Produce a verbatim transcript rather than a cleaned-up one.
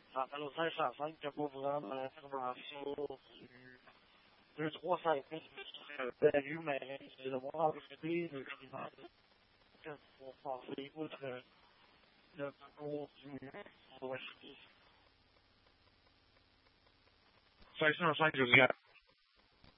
Rappel au seize cent cinq, que pour vraiment l'intervention du deux trois cinq mille, value, mais c'est de voir rajouter le carrément pour passer outre le parcours du O S P. cinq cent cinq, je regarde.